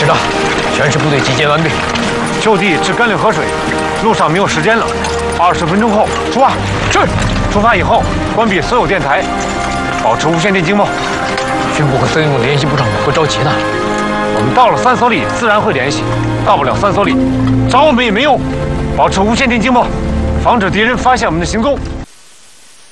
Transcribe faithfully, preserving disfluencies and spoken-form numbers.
是的，全市部队集结完毕， 就地治甘岭河水，路上没有时间了，二十分钟后出发。 是。 出发以后关闭所有电台，保持无线电经贸。 军部和司令部联系部长们会着急的。 我们到了三所里自然会联系，到不了三所里，找我们也没用。保持无线电经贸，防止敌人发现我们的行踪。